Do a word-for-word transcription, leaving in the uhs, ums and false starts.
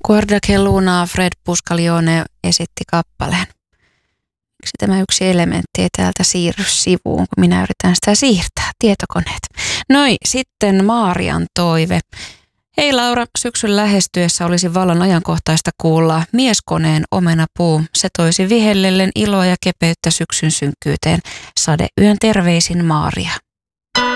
Guarda che luna Fred Buscalione esitti kappaleen. Miksi tämä yksi elementti ei täältä siirry sivuun, kun minä yritän sitä siirtää, tietokoneet. Noi, sitten Maarian toive. Hei Laura, syksyn lähestyessä olisi vallan ajankohtaista kuulla Mieskoneen Omenapuu. Se toisi vihellellen iloa ja kepeyttä syksyn synkkyyteen. Sadeyön terveisin Maaria.